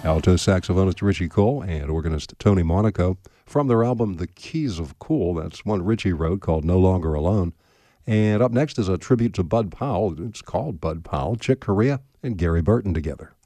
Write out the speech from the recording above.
Alto saxophonist Richie Cole and organist Tony Monaco from their album The Keys of Cool. That's one Richie wrote called No Longer Alone. And up next is a tribute to Bud Powell. It's called Bud Powell, Chick Corea, and Gary Burton together.